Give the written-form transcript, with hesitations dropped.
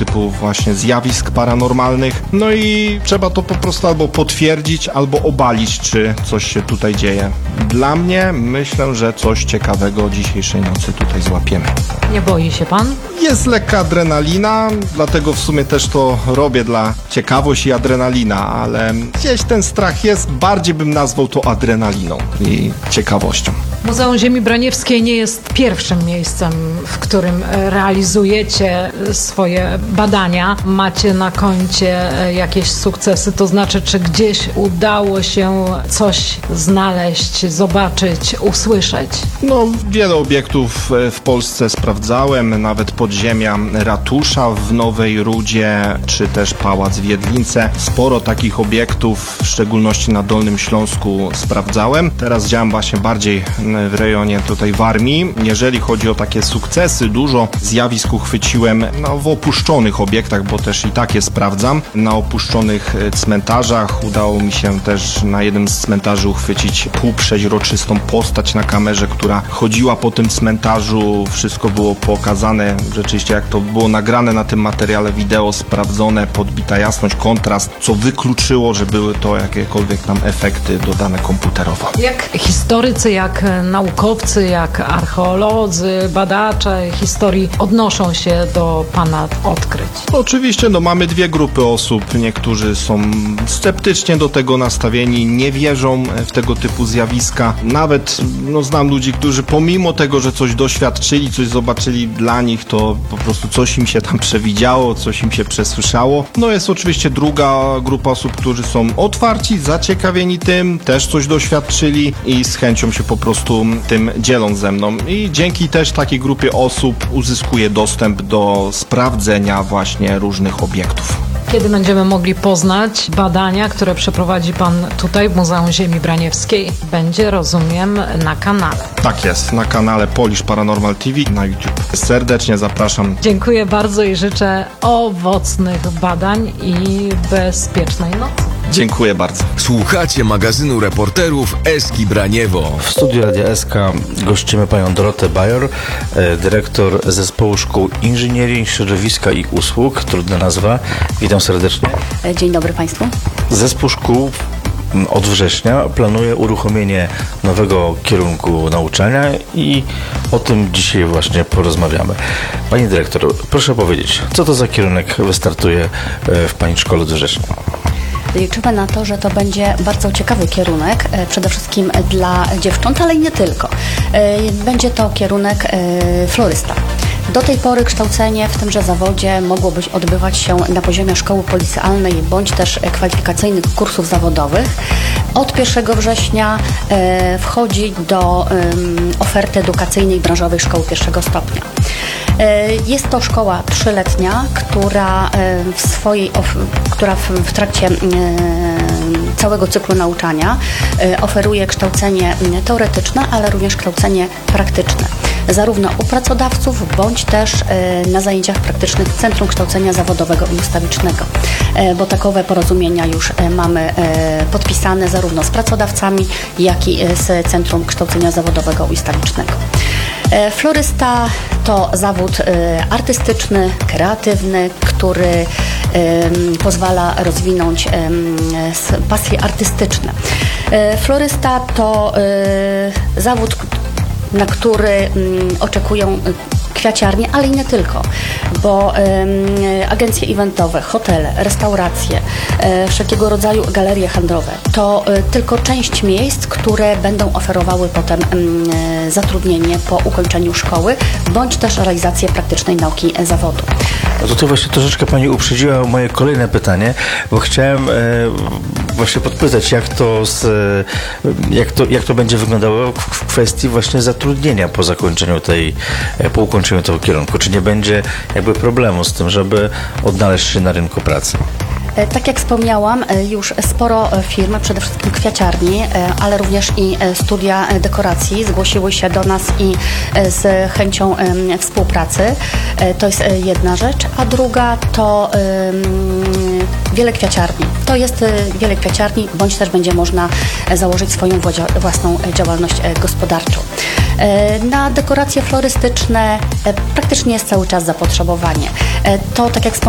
typu właśnie zjawisk paranormalnych. No i trzeba to po prostu albo potwierdzić, albo obalić, czy coś się tutaj dzieje. Dla mnie myślę, że coś ciekawego dzisiejszej nocy tutaj złapiemy. Nie boi się pan? Jest lekka adrenalina, dlatego w sumie też to robię dla ciekawości i adrenalina, ale gdzieś ten strach jest, bardziej bym nazwał to adrenaliną i ciekawością. Muzeum Ziemi Braniewskiej nie jest pierwszym miejscem, w którym realizujecie swoje badania. Macie na koncie jakieś sukcesy, to znaczy, czy gdzieś udało się coś znaleźć, zobaczyć, usłyszeć? No, wiele obiektów w Polsce sprawdzałem, nawet podziemia ratusza w Nowej Rudzie, czy też Pałac w Jedlince. Sporo takich obiektów, w szczególności na Dolnym Śląsku, sprawdzałem. Teraz działam właśnie bardziej w rejonie tutaj Warmii. Jeżeli chodzi o takie sukcesy, dużo zjawisk uchwyciłem w opuszczonych obiektach, bo też i takie sprawdzam. Na opuszczonych cmentarzach udało mi się też na jednym z cmentarzy uchwycić półprzeźroczystą postać na kamerze, która chodziła po tym cmentarzu. Wszystko było pokazane rzeczywiście, jak to było nagrane na tym materiale wideo, sprawdzone, podbita jasność, kontrast, co wykluczyło, że były to jakiekolwiek tam efekty dodane komputerowo. Jak historycy, jak naukowcy, jak archeolodzy, badacze historii odnoszą się do pana odkryć? Oczywiście, mamy dwie grupy osób. Niektórzy są sceptycznie do tego nastawieni, nie wierzą w tego typu zjawiska. Nawet znam ludzi, którzy pomimo tego, że coś doświadczyli, coś zobaczyli, dla nich to po prostu coś im się tam przewidziało, coś im się przesłyszało. Jest oczywiście druga grupa osób, którzy są otwarci, zaciekawieni tym, też coś doświadczyli i z chęcią się po prostu tym dzielą ze mną. I dzięki też takiej grupie osób uzyskuję dostęp do sprawdzenia właśnie różnych obiektów. Kiedy będziemy mogli poznać badania, które przeprowadzi pan tutaj w Muzeum Ziemi Braniewskiej? Będzie, rozumiem, na kanale. Tak jest, na kanale Polish Paranormal TV na YouTube. Serdecznie zapraszam. Dziękuję bardzo i życzę owocnych badań i bezpiecznej nocy. Dziękuję bardzo. Słuchacie magazynu reporterów Eski Braniewo. W studiu Radia SK gościmy panią Dorotę Bajor, dyrektor Zespołu Szkół Inżynierii, Środowiska i Usług. Trudna nazwa. Witam serdecznie. Dzień dobry Państwu. Zespół szkół od września planuje uruchomienie nowego kierunku nauczania i o tym dzisiaj właśnie porozmawiamy. Pani dyrektor, proszę powiedzieć, co to za kierunek wystartuje w pani szkole od września? Liczymy na to, że to będzie bardzo ciekawy kierunek, przede wszystkim dla dziewcząt, ale i nie tylko. Będzie to kierunek florysta. Do tej pory kształcenie w tymże zawodzie mogło odbywać się na poziomie szkoły policealnej bądź też kwalifikacyjnych kursów zawodowych. Od 1 września wchodzi do oferty edukacyjnej branżowej szkoły pierwszego stopnia. Jest to szkoła 3-letnia, która w trakcie całego cyklu nauczania oferuje kształcenie teoretyczne, ale również kształcenie praktyczne. Zarówno u pracodawców, bądź też na zajęciach praktycznych Centrum Kształcenia Zawodowego i Ustawicznego, bo takowe porozumienia już mamy podpisane zarówno z pracodawcami, jak i z Centrum Kształcenia Zawodowego i Ustawicznego. Florysta to zawód artystyczny, kreatywny, który pozwala rozwinąć pasje artystyczne. Florysta to zawód, na który oczekują kwiaciarnie, ale i nie tylko, bo agencje eventowe, hotele, restauracje, wszelkiego rodzaju galerie handlowe to tylko część miejsc, które będą oferowały potem zatrudnienie po ukończeniu szkoły, bądź też realizację praktycznej nauki zawodu. No tutaj właśnie troszeczkę pani uprzedziła moje kolejne pytanie, bo chciałem właśnie podpytać, jak to będzie wyglądało w kwestii właśnie zatrudnienia po ukończeniu tego kierunku. Czy nie będzie jakby problemu z tym, żeby odnaleźć się na rynku pracy? Tak jak wspomniałam, już sporo firm, przede wszystkim kwiaciarni, ale również i studia dekoracji zgłosiły się do nas i z chęcią współpracy. To jest jedna rzecz, a druga to wiele kwiaciarni. To jest wiele kwiaciarni, bądź też będzie można założyć swoją własną działalność gospodarczą. Na dekoracje florystyczne praktycznie jest cały czas zapotrzebowanie. To, tak jak wspomniałam,